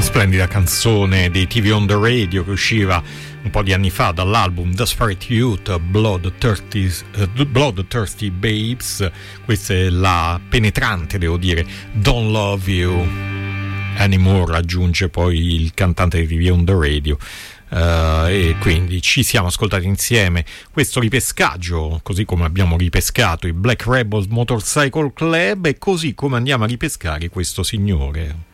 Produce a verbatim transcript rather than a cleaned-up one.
Splendida canzone dei T V on the Radio che usciva un po' di anni fa dall'album Desperate Youth, Bloodthirsty, uh, Bloodthirsty Babes. Questa è la penetrante, devo dire, Don't Love You Anymore, aggiunge poi il cantante di T V on the Radio. Uh, e quindi ci siamo ascoltati insieme questo ripescaggio, così come abbiamo ripescato i Black Rebel Motorcycle Club, e così come andiamo a ripescare questo signore